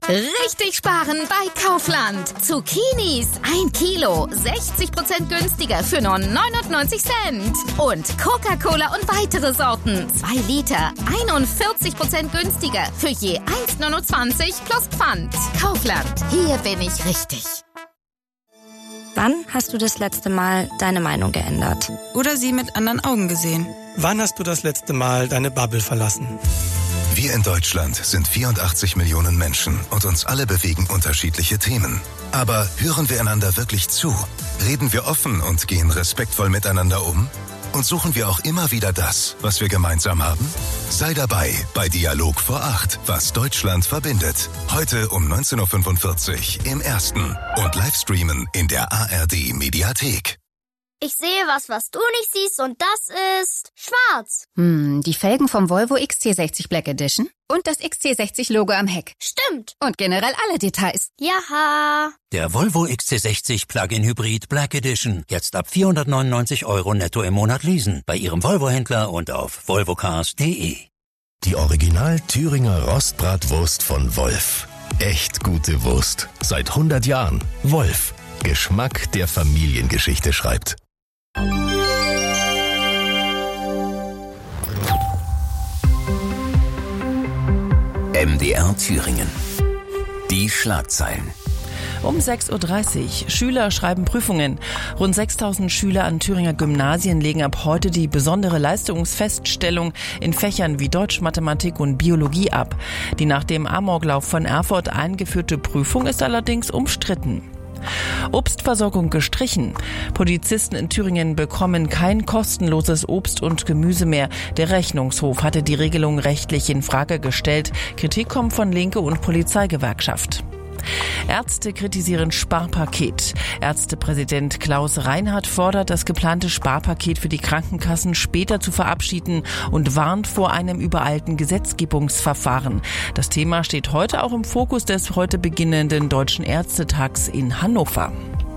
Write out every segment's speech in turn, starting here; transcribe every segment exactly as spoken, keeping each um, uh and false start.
Richtig sparen bei Kaufland. Zucchinis, ein Kilo, sechzig Prozent günstiger für nur neunundneunzig Cent. Und Coca-Cola und weitere Sorten, zwei Liter, einundvierzig Prozent günstiger für je eins Komma neunundzwanzig plus Pfand. Kaufland, hier bin ich richtig. Wann hast du das letzte Mal deine Meinung geändert? Oder sie mit anderen Augen gesehen? Wann hast du das letzte Mal deine Bubble verlassen? Wir in Deutschland sind vierundachtzig Millionen Menschen und uns alle bewegen unterschiedliche Themen. Aber hören wir einander wirklich zu? Reden wir offen und gehen respektvoll miteinander um? Und suchen wir auch immer wieder das, was wir gemeinsam haben? Sei dabei bei Dialog vor acht, was Deutschland verbindet. Heute um neunzehn Uhr fünfundvierzig im Ersten und Livestreamen in der A R D Mediathek. Ich sehe was, was du nicht siehst, und das ist schwarz. Hm, die Felgen vom Volvo X C sechzig Black Edition und das X C sechzig Logo am Heck. Stimmt. Und generell alle Details. Jaha. Der Volvo X C sechzig Plug-in Hybrid Black Edition. Jetzt ab vierhundertneunundneunzig Euro netto im Monat leasen. Bei Ihrem Volvo-Händler und auf volvocars punkt de. Die Original Thüringer Rostbratwurst von Wolf. Echt gute Wurst. Seit hundert Jahren. Wolf. Geschmack, der Familiengeschichte schreibt. M D R Thüringen. Die Schlagzeilen. Um sechs Uhr dreißig. Schüler schreiben Prüfungen. Rund sechstausend Schüler an Thüringer Gymnasien legen ab heute die besondere Leistungsfeststellung in Fächern wie Deutsch, Mathematik und Biologie ab. Die nach dem Amoklauf von Erfurt eingeführte Prüfung ist allerdings umstritten. Obstversorgung gestrichen. Polizisten in Thüringen bekommen kein kostenloses Obst und Gemüse mehr. Der Rechnungshof hatte die Regelung rechtlich in Frage gestellt. Kritik kommt von Linke und Polizeigewerkschaft. Ärzte kritisieren Sparpaket. Ärztepräsident Klaus Reinhardt fordert, das geplante Sparpaket für die Krankenkassen später zu verabschieden und warnt vor einem übereilten Gesetzgebungsverfahren. Das Thema steht heute auch im Fokus des heute beginnenden Deutschen Ärztetags in Hannover.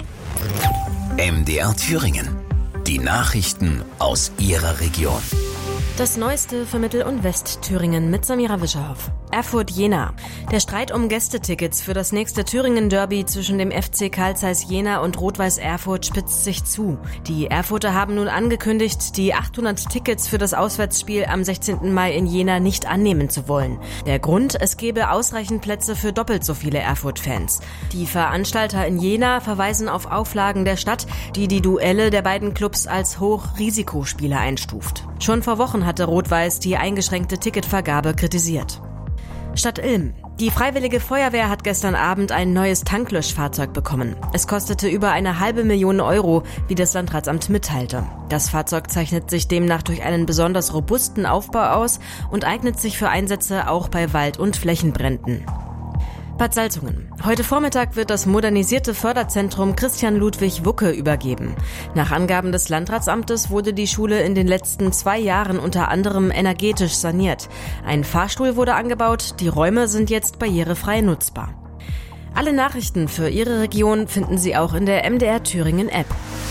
M D R Thüringen. Die Nachrichten aus Ihrer Region. Das Neueste für Mittel- und Westthüringen mit Samira Wischerhoff. Erfurt-Jena. Der Streit um Gästetickets für das nächste Thüringen-Derby zwischen dem F C Carl Zeiss Jena und Rot-Weiß Erfurt spitzt sich zu. Die Erfurter haben nun angekündigt, die achthundert Tickets für das Auswärtsspiel am sechzehnten Mai in Jena nicht annehmen zu wollen. Der Grund, es gebe ausreichend Plätze für doppelt so viele Erfurt-Fans. Die Veranstalter in Jena verweisen auf Auflagen der Stadt, die die Duelle der beiden Clubs als Hochrisikospiele einstuft. Schon vor Wochen hatte Rot-Weiß die eingeschränkte Ticketvergabe kritisiert. Stadt Ilm. Die Freiwillige Feuerwehr hat gestern Abend ein neues Tanklöschfahrzeug bekommen. Es kostete über eine halbe Million Euro, wie das Landratsamt mitteilte. Das Fahrzeug zeichnet sich demnach durch einen besonders robusten Aufbau aus und eignet sich für Einsätze auch bei Wald- und Flächenbränden. Bad Salzungen. Heute Vormittag wird das modernisierte Förderzentrum Christian Ludwig Wucke übergeben. Nach Angaben des Landratsamtes wurde die Schule in den letzten zwei Jahren unter anderem energetisch saniert. Ein Fahrstuhl wurde angebaut, die Räume sind jetzt barrierefrei nutzbar. Alle Nachrichten für Ihre Region finden Sie auch in der M D R Thüringen App.